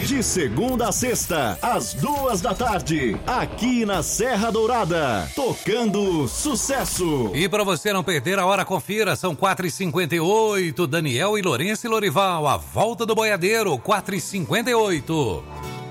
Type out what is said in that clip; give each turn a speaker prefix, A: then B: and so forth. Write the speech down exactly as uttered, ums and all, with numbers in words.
A: De segunda a sexta, às duas da tarde, aqui na Serra Dourada, tocando sucesso.
B: E para você não perder a hora, confira, são quatro e cinquenta e oito, Daniel e Lourenço e Lorival, a volta do boiadeiro, quatro e cinquenta e oito.